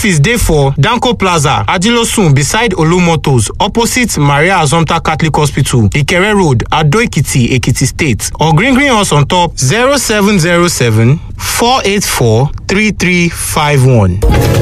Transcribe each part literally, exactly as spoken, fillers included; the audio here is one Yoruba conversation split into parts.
office dey for Danko Plaza, Adilosun beside Olumotos, opposite Maria Azomta Catholic Hospital, Ikere Road, Ado Ekiti, Ekiti State. Or green green us on top zero seven zero seven, four eight four, three three five one.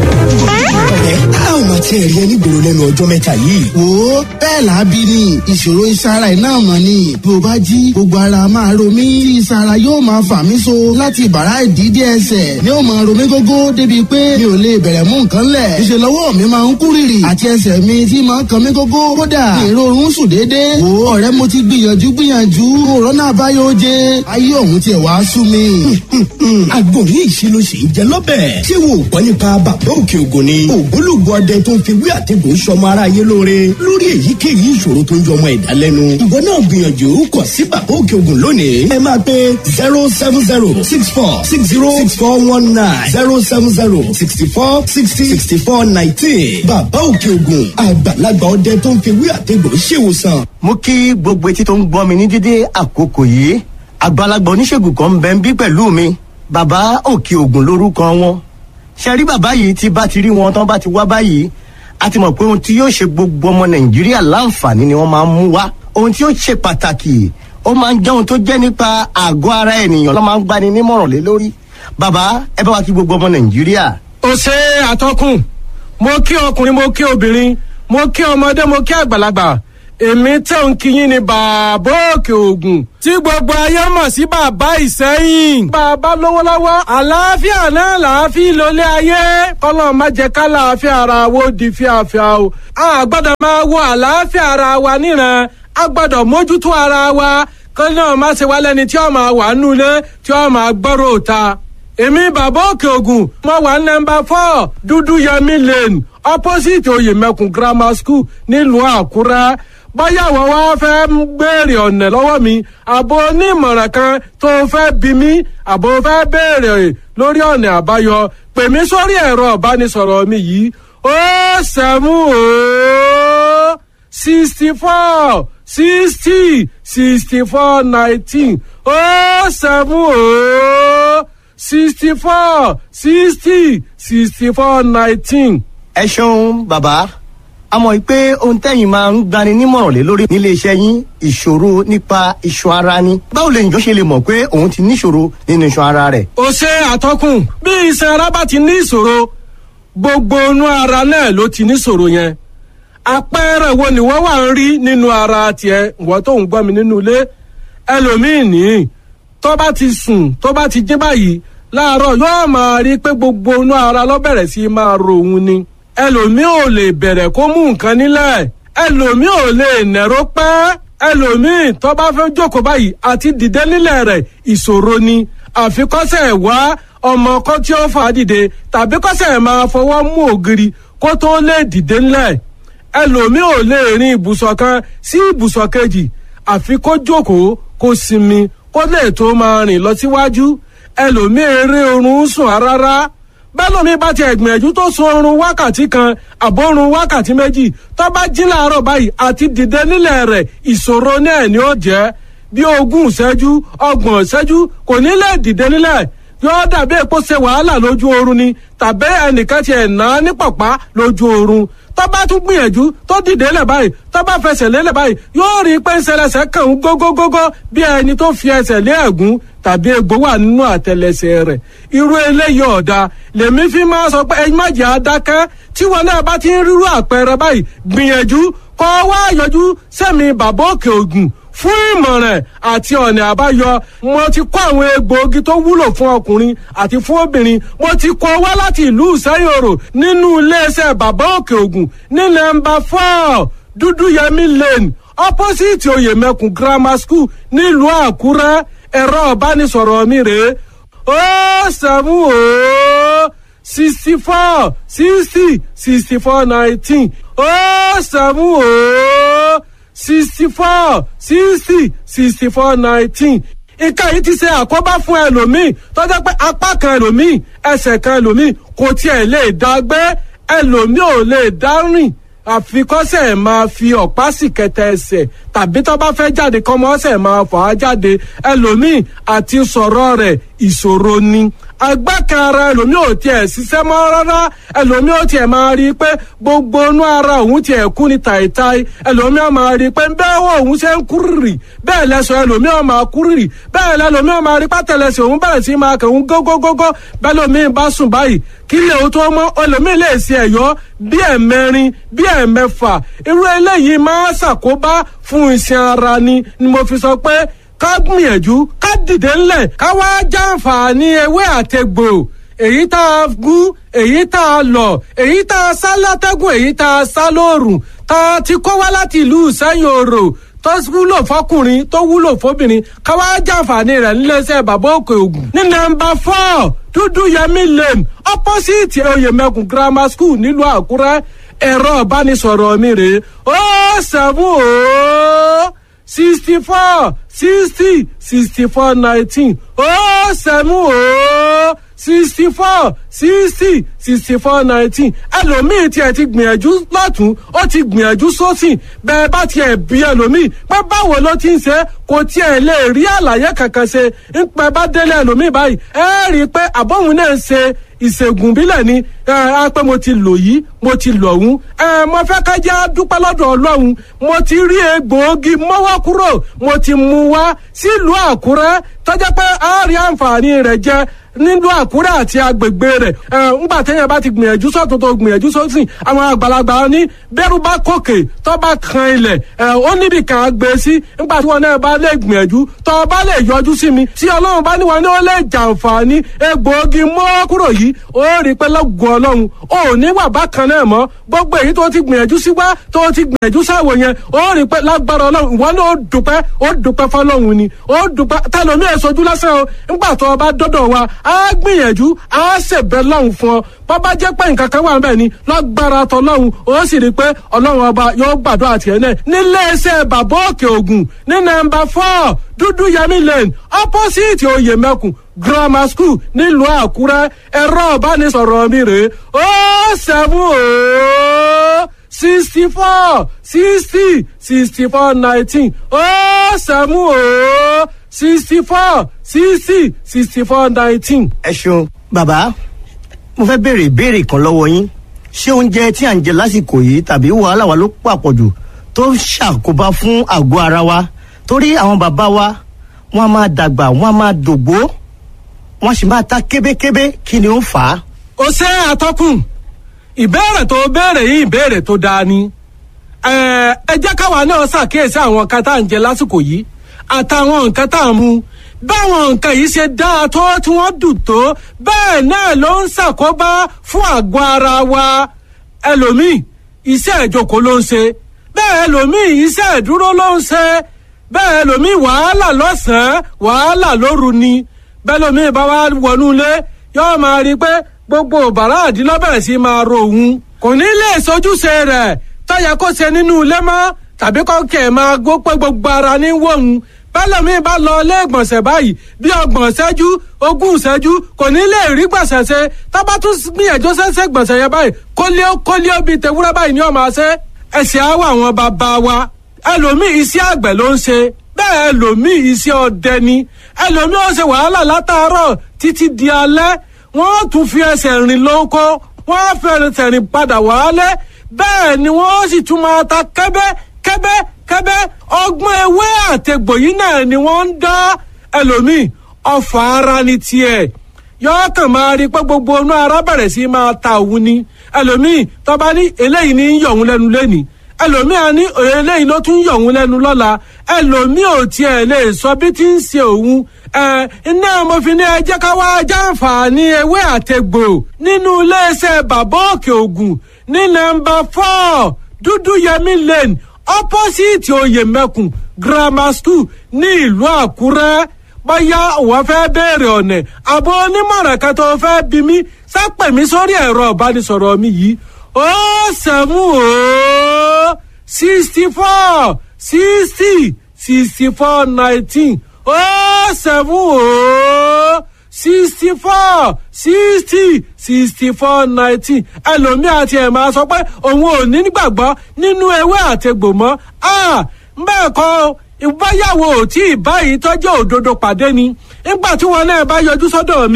a ò mà tiẹ̀ rí ẹni gbòòrò lẹ́nu ọjọ́ mẹ́ta yìí. wo bẹ́ẹ̀ làábí ni ìṣòro ìsara ẹ̀ náà mọ̀ ni bí o bá jí gbogbo ara máa ro mí tí ìsara yóò máa fà mí so láti bàrá ìdídé ẹsẹ̀ ni ó máa ro mí gógó débi pé mi ò lè bẹ̀rẹ̀ mú nǹkan lẹ̀ ìṣe lọ́wọ́ mi máa ń kú rìrì àti ẹsẹ̀ mi tí máa ń kan mí gógó kódà ìrorun sùn déédéé. wo ọ̀rẹ́ mo ti gbìyànjú gbìyànjú òrónà àbáyọ jẹ ayé òun tiẹ̀ wá sú mi. àgbòrí ìṣirò sì ń jẹ lọ́bẹ̀ tí wò gbọ́ nípa bàbá òkè ògùn ni ògbólógbò ọdẹ tó ń fi wí àtẹ̀gùn sọmọ aráyé lóore lórí èyíkéyìí ìṣòro tó ń jọmọ ẹ̀dá lẹ́nu. ìwọ náà gbìyànjú kọ̀ sí bàbá òkè ògùn lónìí. ẹ máa pe zero seven zero six four six zero six four one nine zero seven zero sixty four sixty sixty four nineteen. bàbá òkè ògùn àgbàlagbà ọdẹ tó ń fi wí àtẹ̀gùn ṣèwòsàn. mo kí gbogbo etí tó ń gbọ́ mi ní dédé àkókò yìí àgbàlagbà oníṣègùn kan ń bẹ ń bí pẹ̀lú mi bàbá òkè ògùn lórúkọ wọn. ṣe rí bàbá yìí tí bá ti rí wọn tán bá ti wá báyìí a ti mọ̀ pé ohun tí yóò ṣe gbogbo ọmọ nàìjíríà láǹfààní ni wọ́n máa ń mú wá. ohun tí yóò ṣe pàtàkì ó máa ń jẹ́ ohun tó jẹ́ nípa àgọ́ ara ènìyàn ló máa ń gbani nímọ̀ràn lé lórí. bàbá ẹ bá wa kí gbogbo ọmọ nàìjíríà. ó ṣe àtọkùn mo kí ọkùnrin mo kí obìnrin mo kí ọmọdé mo kí àgbàlagbà èmi tẹ̀ ń kíyìn ní bàbá òkè ògùn tí gbogbo ayé mọ̀ sí bàbá ìsẹ́yìn. bàbá lówó lọ́wọ́ àlàáfíà náà làáfíà lólé ayé kọ́lọ́ má jẹ́ ká làáfíà ara wo di fíafíà o. a gbọ́dọ̀ máa wo àlàáfíà ara wa níran a gbọ́dọ̀ mójútó ara wa kọ́lọ́ náà má ṣe wá lẹ́ni tí ó máa wà nulẹ̀ tí ó máa gbọ́rọ̀ òta. èmi bàbá òkè ògùn mo wà nọ́mbà four dúdú yẹmí lane opposite oyèmẹkùn grammar school nílùú àkúrẹ́. báyà wọ́n wá fẹ́ ń béèrè ọ̀nà lọ́wọ́ mi àbò onímọ̀ràn kan tó fẹ́ bí mi àbò fẹ́ béèrè lórí ọ̀nà àbáyọ pè mí sórí ẹ̀rọ ìbánisọ̀rọ̀ mi yìí ó sẹ́mú ó sixty four sixty sixty four nineteen ó sẹ́mú ó sixty four sixty sixty four nineteen. ẹ ṣeun bàbá a mọ̀ pé ohun tẹ́yìn máa ń gbani nímọ̀ràn lé lórí nílé iṣẹ́ yín ìṣòro nípa iṣan ara ni. báwo lè yàn ṣe lè mọ̀ pé òun ti níṣòro nínú iṣan ara rẹ̀. ó ṣe àtọkùn bí iṣan ara bá ti ní ìṣòro gbogbo inú ara náà ló ti níṣòro yẹn. àpẹẹrẹ wo ni wọ́n wà ń rí nínú ara tiẹ̀ wọ́n tó ń gbọ́ mi nínú ilé ẹlòmíín ní tó bá ti sùn tó bá ti jí báyìí láàárọ̀ yóò máa rí pé gbogbo inú ara ló bẹ̀rẹ̀ sí máa ro òun ni ẹlòmíì ò lè bẹ̀rẹ̀ kó mú nǹkan nílẹ̀ ẹlòmíì ò lè nẹ̀rọ pẹ́ ẹlòmíì tó bá fẹ́ jókòó báyìí àti dìde nílẹ̀ rẹ̀ ìṣòro ni àfikọ́sẹ̀ wá ọmọ kan tí ó fà á dìde tàbí kọ́sẹ̀ máa fọwọ́ mú ògiri kó tó lè dìde nílẹ̀ ẹlòmíì ò lè rin ibùsọ̀ kan sí ibùsọ̀ kejì àfi kó jókòó kó sinmi kó lè tó máa rìn lọ síwájú ẹlòmíì eré oorun sùn rárá bẹ́lómi bá ti ẹ̀gbìyànjú tó sun oorun wákàtí kan àbórun wákàtí méjì tó bá jí láàárọ̀ báyìí àti dìde nílẹ̀ rẹ̀ ìṣòro náà ni ó jẹ́ bí ogún ìṣẹ́jú ọgbọ̀n ìṣẹ́jú kò ní lè dìde nílẹ̀ yóò dàbí èpo ṣe wàhálà lójú oorun ni tàbí ẹnìkan ti ẹ̀ ná ní pọ̀pá lójú oorun tó bá tún gbìyànjú tó dìde lẹ̀ báyìí tó bá fẹsẹ̀ lélẹ̀ báyìí yóò rí pé ńṣẹlẹsẹ̀ kàn ń gógógógó bí ẹni tó fi ẹsẹ̀ lé ẹ̀gún tàbí egbò wà nínú àtẹlẹsẹ̀ rẹ̀ irú eléyìí ọ̀dà lèmi fi máa sọ pé ẹ̀yin má jẹ́ adákẹ́ tí wọn náà bá ti ń rírú àpẹẹrẹ báyìí gbìyànjú kọ́ wá yọjú sẹ́mi bàbá òkè ògùn fún ìmọ̀ràn àti ọ̀nà àbáyọ mo ti kó àwọn egbòogi tó wúlò fún ọkùnrin àti fún obìnrin mo ti kó wá láti ìlú ìsẹ́yòrò nínú iléeṣẹ́ bàbá òkè ògùn ní nọ́mbà four dúdúyẹmí lane opposite oyèmẹkùn grammar school nílùú àkúrẹ́ ẹ̀rọ ìbánisọ̀rọ̀ mi rèé ó sẹ́mú ó sixty four sixty sixty four nineteen ó sẹ́mú ó sixty four sixty sixty four nineteen ìka yìí ti ṣe àkóbá fún ẹlòmíì tó jẹ́ pé apá kan ẹlòmíì ẹsẹ̀ kan ẹlòmíì kò tiẹ̀ lè dá gbé ẹlòmíì ò lè dá rìn àfikọ́sẹ̀ máa fi ọ̀pá sì kẹtẹ ẹsẹ̀ tàbí tó bá fẹ́ jáde kọ́mọ ọ̀sẹ̀ máa fà á jáde ẹlòmíì àti sọ̀rọ̀ rẹ̀ ìṣòro ni agbákan ara ẹlòmíì ò tiẹ̀ ṣiṣẹ́ mọ́ rárá ẹlòmíì ò tiẹ̀ máa rí i pé gbogbo inú ara òun tiẹ̀ kú ní tàìtàì ẹlòmíì ò máa rí i pé bẹ́ẹ̀ wọ òun ṣe ń kúrìrì bẹ́ẹ̀ lẹ́sọ̀ ẹlòmíì ò máa kúrìrì bẹ́ẹ̀ lẹ́lòmíì ò máa rí pátẹ́lẹsẹ̀ òun bẹ̀rẹ̀ sí máa kẹ̀hún gógógógó bẹ́ẹ̀ lòmíì bá sùn báyìí kí lè o tó mọ́ ẹlòmíì lè ṣe ẹ̀yọ́ bí ẹ̀mẹrin bí ẹ̀mẹfà irú eléyìí máa ṣàkóbá fún iṣan ara ni ni mo fi sọ pé ká gbìyànjú ká dìde ńlẹ̀ ká wá jàǹfààní ewé àtegbò èyí tá a gún èyí tá a lọ̀ èyí tá a sá látẹ́gùn èyí tá a sá lóòrùn tá a ti kó wá láti ìlú Ìsẹ́yìn Òrò tó wúlò fọkùnrin tó wúlò fóbìnrin ká wá jàǹfààní rẹ̀ níléeṣẹ́ bàbá Òkè Ògùn ní nọ́mbà four Dúdú Yẹmí Lane opposite Oyèmẹkùn grammar school nílùú Àkúrẹ́ ẹ̀rọ ìbánisọ̀rọ̀ mi rèé ó seven ó sixty four sixty sixty four nineteen ó seven ó sixty four sixty sixty four nineteen ẹlòmíì tiẹ̀ ti gbìyànjú lọ́tún ó ti gbìyànjú sósìn bẹ́ẹ̀ bá tiẹ̀ bí ẹlòmíì pé báwo ló ti ń ṣe kò tiẹ̀ lè rí àlàyé kankan ṣe ń pẹ́ bá délé ẹlòmíì báyìí ẹ rí i pé àbọ̀hún náà ń ṣe ìṣègùn bílẹ̀ ni ẹ á pé mo ti lò yìí mo ti lò ọ̀hún ẹ mo fẹ́ ká jẹ́ dúpẹ́ lọ́dọ̀ Ọlọ́run mo ti rí egbòogi mọ́wọ́ kúrò mo ti mú wá sílùú Àkúrẹ́ tọ́jọ́ pé a rí àǹfààní rẹ̀ jẹ nílùú Àkúrẹ́ àti agbègbè rẹ̀ ẹ ńgbà téèyàn bá ti gbìyànjú sọ́tún tó gbìyànjú sósìn àwọn àgbàlagbà ní bẹ́rù bá kòkè tó bá kan ilẹ̀ ẹ ó níbi kan gbé sí ńgbà tí wọn náà bá lè gbìyànjú tó bá lè yọjú sí mi tí Ọlọ́run bá ní wọn ní ó lè jàǹfààní egbòogi mọ́wọ́ kúrò yìí ó rí i pé lọ́gùn Ọlọ́run ò ní wà bákan náà mọ́ gbogbo èyí tó ti gbìyànjú sí wá tó ti gbìyànjú sáwò yẹn ó rí i pé lágbára Ọlọ́run ìwọ náà ó dúpẹ́ ó dúpẹ́ fọlọ́run ni ó dúpẹ́ tẹlomi ẹ̀ sojú lásán o ńgbà tó o bá dọ́dọ̀ wa á gbìyànjú á ṣèbẹ̀ lọ́hùn fún ọ bó bá jẹ́ pé nǹkan kan wà níbẹ̀ ni lágbára tọlọ́hun ó sì rí i pé Ọlọ́run ọba yóò gbàdúrà tiẹ̀ náà níléeṣẹ́ bàbá Òkè Ògùn ní nọ́mbà four Dúdú Yẹmí Lane opposite Oyèmẹkùn grammar school nílùú Àkúrẹ́ ẹ̀rọ ìbánisọ̀rọ̀ mi rèé ó seven ó sixty four sixty sixty four nineteen ó seven ó sixty four sixty sixty four nineteen. ẹ ṣeun bàbá mo fẹ́ béèrè ìbéèrè kan lọ́wọ́ yín ṣé oúnjẹ tí à ń jẹ lásìkò yìí tàbí wàhálà wa ló pàpọ̀jù tó ń ṣàkóbá fún àgọ́ ara wa torí àwọn bàbá wa wọ́n á máa dàgbà wọ́n á máa dògbó wọ́n sì máa ta kébékébé kí ni ó fà á. ó ṣe àtọkùn ìbéèrè tó béèrè yìí ìbéèrè tó dáa ni ẹ ẹ jẹ́ káwa náà ṣàkíyèsí àwọn nǹkan tá à ń jẹ lásìkò yìí àtàwọn nǹkan tá à ń mu báwọn nǹkan yìí ṣe dáa tó tí wọ́n dùn tó bẹ́ẹ̀ náà ló ń ṣàkóbá fún àgọ́ ara wa ẹlòmíì iṣẹ́ ìjókòó ló ń ṣe bẹ́ẹ̀ ẹlòmíì iṣẹ́ ìdúró ló ń ṣe bẹ́ẹ̀ ẹlòmíì wàhálà lọ́sàn-án wàhálà lóru ni bẹ́ẹ̀ ẹlòmíì bá wá wọnú ilé yóò máa rí i pé gbogbo bàrá àdínlọ́bẹ̀rẹ̀ sí máa ro òun kò ní lè sojúṣe rẹ̀ tó yẹ kó ṣe nínú ilé mọ́ tàbí kọ́kẹ́ máa gbó pé gbogbo ara ní wọ̀hún bẹ́lẹ̀mí bá lọ ilé ìgbọ̀nsẹ̀ báyìí bí ọgbọ̀n ṣẹ́jú ogún ṣẹ́jú kò ní lè rí gbọ̀nsẹ̀ ṣe tábà tún gbìyànjú ṣẹ́ṣẹ́ gbọ̀nsẹ̀ yẹn báyìí kólíó kólíó bíi tewúrẹ́ báyìí ni ó máa ṣe ẹ̀sìn àwọ̀ àwọn bàbá wa ẹlòmíì iṣẹ́ àgbẹ̀ ló ń ṣe bẹ́ẹ̀ ẹlòmíì iṣẹ́ ọdẹ ni ẹlòmíì ó ṣe wàhálà látàárọ̀ títí di alẹ́ wọ́n tún fi ẹsẹ̀ rìn lóko wọ́n fi ẹsẹ̀ rìn padà wálé bẹ́ẹ̀ ni wọ́n sì tún máa ta kẹ́bẹ́ kẹ́bẹ́ kẹ́bẹ́ ọgbọ́n ewé àtẹ̀gbò yìí náà ni wọ́n ń dá ẹlòmíì ọfà ara ní tiẹ̀ yọọ kàn máa rí pé gbogbo inú ara bẹ̀rẹ̀ sí máa ta òun ni ẹlòmíì tọ́ba ní eléyìí ní yọ̀ òun lẹ́nu lẹ́nìí ẹlòmíì á ní eléyìí ló tún yọ̀ òun lẹ́nu lọ́la ẹlòmíì ò tiẹ̀ lè sọ bí tí ń ṣe òun ẹ iná mo fi ní ẹ jẹ́ ká wá jàǹfààní ewé àtẹ̀gbò nínú iléeṣẹ́ bàbá Òkè Ògùn ní nọ́mbà four Dúdú Yẹmí Lane opposite Oyèmẹkùn grammar school ní ìlú Àkúrẹ́ bóyá òun fẹ́ béèrè ọ̀nà àbọ̀ onímọ̀ràn kan tó fẹ́ bí mi sápẹ̀ mi sórí ẹ̀rọ ìbánisọ̀rọ̀ mi yìí ó sẹ́mu ó sixty four sixty sixty four nineteen ó sẹ́mu ó sixty four sixty sixty four nineteen ẹlòmíì àti ẹ̀ máa sọ pé òun ò ní gbàgbọ́ nínú ewé àtegbò mọ́ bẹ́ẹ̀ kọ́ ìbáyàwó tí ìbáyìí tọ́jú òdodo pàdé ni nígbà tí wọn náà bá yọjú sọ́dọ̀ mi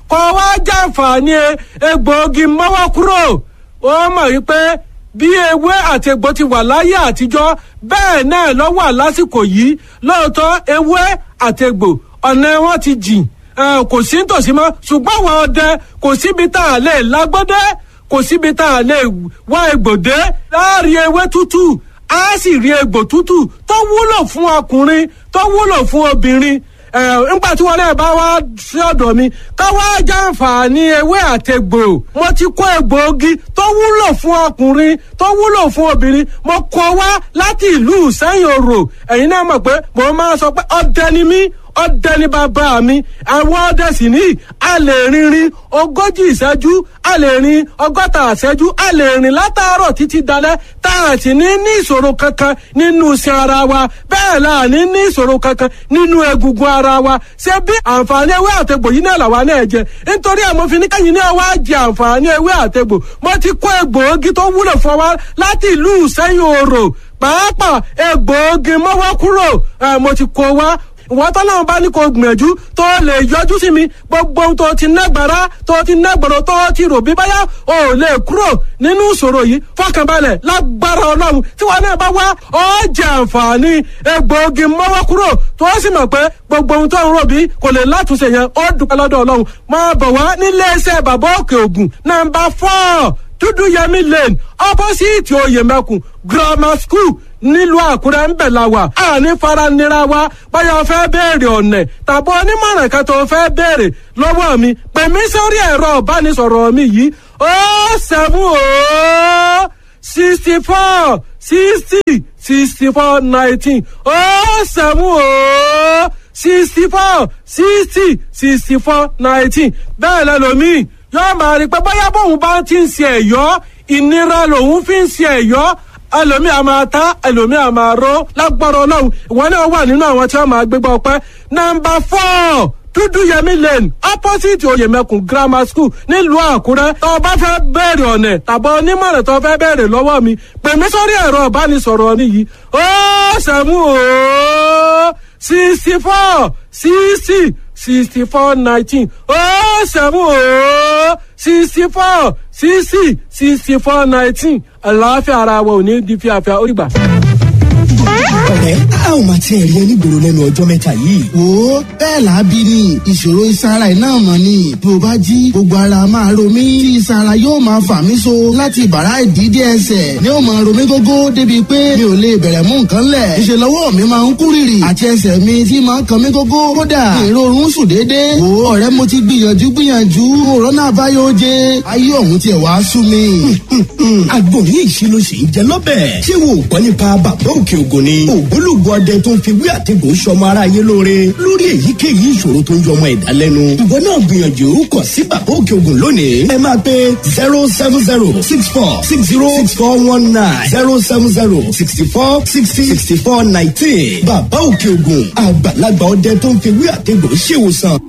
kọ́ wá jàǹfààní egbòogi mọ́wọ́ kúrò. Ó mọ̀ wípé bí ewé àti egbò ti wà láyé àtijọ́ bẹ́ẹ̀ náà ló wà lásìkò yìí. Lóòótọ́ ewé àti egbò ọ̀nà wọn ti jìn, kò sí nítòsí mọ́, ṣùgbọ́n àwọn ọdẹ kò síbi tá a lè lágbọ́dé, kò síbi tá a lè wá egbòdé. Láàrin ewé tútù á sì rí egbò tútù tó wúlò fún ọkùnrin tó wúlò fún obìnrin. ẹ nígbà tí wọn náà bá wá sí ọ̀dọ̀ mi ká wá jàǹfààní ewé àtegbò. Mo ti kó egbòogi tó wúlò fún ọkùnrin tó wúlò fún obìnrin, mo kó wá láti ìlú Ìsẹ́yìn Òrò. Ẹ̀yin náà mọ̀ pé mo máa sọ pé ọdẹ ni mí, ọdẹ ní bàbá mi. Àwọn ọdẹ sì ní a lè rìnrìn ogójì ìṣẹ́jú, a lè rìn ọgọ́ta ìṣẹ́jú, a lè rìn látàárọ̀ títí dalẹ́ tá a sì ní ní ìṣòro kankan nínú iṣan ara wa, bẹ́ẹ̀ la ní ní ìṣòro kankan nínú egungun ara wa. Ṣé bí àǹfààní ewé àtegbò yìí náà làwa náà jẹ? Nítorí ẹ̀ mo fi ní kẹ́yìn náà wá jẹ àǹfààní ewé àtegbò. Mo ti kó egbòogi tó wúlò fún wa láti ìlú Ìsẹ́yìn Òrò, pàápàá egbòogi mọ́wọ́ kúrò, mo ti kó wá. Ìwọ́n tọ́lọ́run bá ní kó gbìyànjú tó lè yọjú sí mi, gbogbo ohun tó ti nágbára tó ti nágbọ̀rọ̀ tó ti rò bí báyà ò lè kúrò nínú ìṣòro yìí. Fọkànbalẹ̀ lágbára Ọlọ́run tí wọn náà bá wá ó jẹ àǹfààní egbòogi mọ́wọ́ kúrò tó sì mọ̀ pé gbogbo ohun tó ń rò bí kò lè látúnṣe yẹn ó dúpẹ́ lọ́dọ̀ Ọlọ́run. Máa bọ̀ wá nílé iṣẹ́ bàbá Òkè Ògùn nàmbà four Dúdú Yẹmí Lane opposite Oyèmẹkùn Grammar School nílùú Àkúrẹ́ ń bẹ̀ la wà. Àní fara nira wa báyọ̀ fẹ́ béèrè ọ̀nà tàbí onímọ̀ràn kan tó fẹ́ béèrè lọ́wọ́ mi. Pè mí sórí ẹ̀rọ ìbánisọ̀rọ̀ mi yìí ó seven ó sixty four sixty sixty four nineteen ó seven ó sixty four sixty sixty four nineteen. Bẹ́ẹ̀ lẹ́lòmíì yóò máa rí pé bóyá bóun bá ti ń ṣe ẹ̀yọ́ ìnira lòun fi ń ṣe ẹ̀yọ́, ẹlòmíì a máa ta ẹlòmíì a máa ró. Lágbára Ọlọ́run ìwọ náà wà nínú àwọn tí wọ́n máa gbégbá ọpẹ́. Nọ́mbà four Dúdú Yẹmí Lane opposite Oyèmẹkùn Grammar School nílùú Àkúrẹ́. Tó o bá fẹ́ bẹ̀rẹ̀ ọ̀nà tàbí onímọ̀ràn tó fẹ́ bẹ̀rẹ̀ lọ́wọ́ mi, pè mí sórí ẹ̀rọ ìbánisọ̀rọ̀ mi yìí ó sẹ́mu ó sixty four sixty sixty four nineteen ó sẹ́mu ó sixty four sixty sixty four nineteen. Àlàáfíà ara wa ò ní di fíafíà ó rí gbà. Ọ̀rẹ́ a ò máa tiẹ̀ rí ẹ nígboro lẹ́nu ọjọ́ mẹ́ta yìí. Wo bẹ́ẹ̀ làábí ni ìṣòro ìsara iná mọ̀ ni bí o bá jí gbogbo ara máa ro mí tí ìsara yóò máa fà mí so láti bàrá ìdídé ẹsẹ̀ ni ó máa ro mí gógó débi pé mi ò lè bẹ̀rẹ̀ mú nǹkan lẹ̀. Ìṣe lọ́wọ́ mi máa ń kú rìrì àti ẹsẹ̀ mi tí máa ń kan mí gógó kódà ìrorun sùn déédéé. Wo ọ̀rẹ́ mo ti gbìyànjú gbìyànjú òrónà àbáyọ jẹ ayé ọ̀hún tiẹ̀ wá sú mi. Àgbò ní ìṣirò sì ń jẹ lọ́bẹ̀. Ṣé wo gbọ́ nípa bàbá Òkè Ògùn ni? Ògbólógbò ọdẹ tó ń fi wí àtẹ̀gùn sọmọ aráyé lóore lórí èyíkéyìí ìṣòro tó ń yọmọ ẹ̀dá lẹ́nu. Ìwọ náà gbìyànjú kàn sí bàbá Òkè Ògùn lónìí. Ẹ máa pe zero seven zero six four six zero six four one nine zero seven zero sixty four sixty sixty four nineteen. Bàbá Òkè Ògùn àgbàlagbà ọdẹ tó ń fi wí àtẹ̀gùn ṣèwòsàn.